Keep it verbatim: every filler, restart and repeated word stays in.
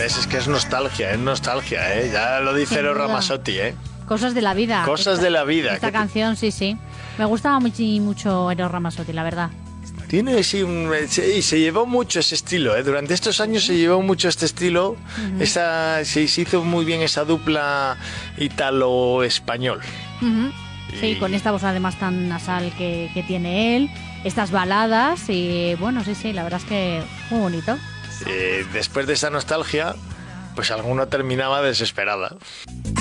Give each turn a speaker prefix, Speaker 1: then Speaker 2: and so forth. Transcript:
Speaker 1: es, es que es nostalgia, es nostalgia, ¿eh? Ya lo dice Eros Ramazzotti, ¿eh?
Speaker 2: Cosas de la vida.
Speaker 1: Cosas
Speaker 2: esta,
Speaker 1: de la vida.
Speaker 2: Esta canción, sí, sí. Me gustaba mucho, mucho Eros Ramazzotti, la verdad.
Speaker 1: Tiene, sí, un, y se llevó mucho ese estilo, ¿eh? Durante estos años se llevó mucho este estilo. Uh-huh. Esa, se, se hizo muy bien esa dupla italo-español.
Speaker 2: Uh-huh. Sí, y... con esta voz además tan nasal que, que tiene él, estas baladas y bueno, sí, sí, la verdad es que muy bonito.
Speaker 1: Eh, después de esa nostalgia, pues alguno terminaba desesperada.